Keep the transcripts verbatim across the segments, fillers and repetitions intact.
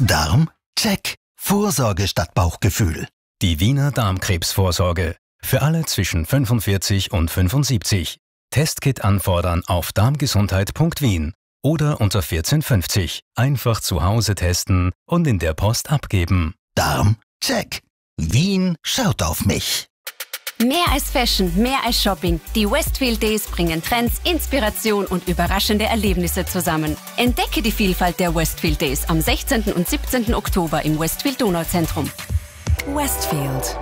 Darm? Check. Vorsorge statt Bauchgefühl. Die Wiener Darmkrebsvorsorge. Für alle zwischen fünfundvierzig und fünfundsiebzig. Testkit anfordern auf darmgesundheit punkt wien oder unter vierzehn fünfzig. Einfach zu Hause testen und in der Post abgeben. Darm? Check. Wien schaut auf mich. Mehr als Fashion, mehr als Shopping. Die Westfield Days bringen Trends, Inspiration und überraschende Erlebnisse zusammen. Entdecke die Vielfalt der Westfield Days am sechzehnten und siebzehnten Oktober im Westfield Donauzentrum. Westfield.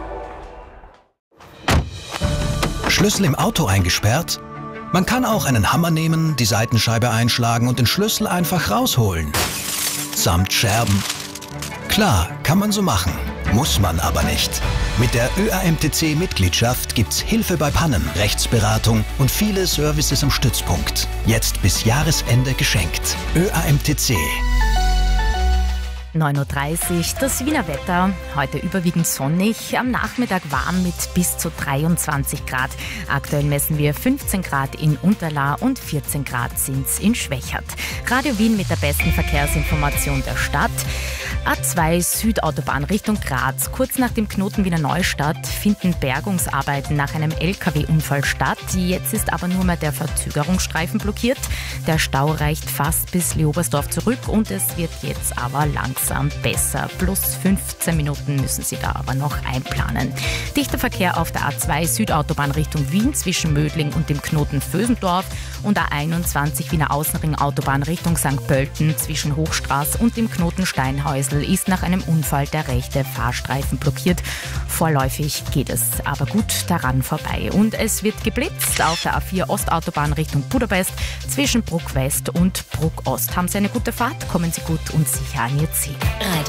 Schlüssel im Auto eingesperrt? Man kann auch einen Hammer nehmen, die Seitenscheibe einschlagen und den Schlüssel einfach rausholen. Samt Scherben. Klar, kann man so machen. Muss man aber nicht. Mit der Ö A M T C-Mitgliedschaft gibt's Hilfe bei Pannen, Rechtsberatung und viele Services am Stützpunkt. Jetzt bis Jahresende geschenkt. Ö A M T C. neun Uhr dreißig, das Wiener Wetter. Heute überwiegend sonnig, am Nachmittag warm mit bis zu dreiundzwanzig Grad. Aktuell messen wir fünfzehn Grad in Unterlaa und vierzehn Grad sind's in Schwächert. Radio Wien mit der besten Verkehrsinformation der Stadt. A zwei Südautobahn Richtung Graz. Kurz nach dem Knoten Wiener Neustadt finden Bergungsarbeiten nach einem L K W-Unfall statt. Jetzt ist aber nur mehr der Verzögerungsstreifen blockiert. Der Stau reicht fast bis Leobersdorf zurück und es wird jetzt aber langsam besser. Plus fünfzehn Minuten müssen Sie da aber noch einplanen. Dichter Verkehr auf der A zwei Südautobahn Richtung Wien zwischen Mödling und dem Knoten Vösendorf und A einundzwanzig Wiener Außenring Autobahn Richtung Sankt Pölten zwischen Hochstraß und dem Knoten Steinhäusl ist nach einem Unfall der rechte Fahrstreifen blockiert. Vorläufig geht es aber gut daran vorbei. Und es wird geblitzt auf der A vier Ostautobahn Richtung Budapest zwischen Bruck West und Bruck Ost. Haben Sie eine gute Fahrt, kommen Sie gut und sicher an Ihr Ziel. Radio